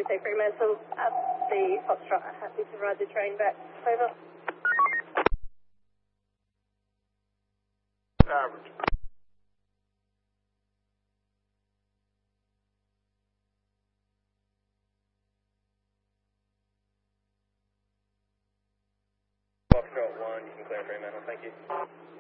USA Fremantle at the Foxtrot. Happy to ride the train back. Over. Average. Foxtrot 1, you can clear Fremantle, thank you.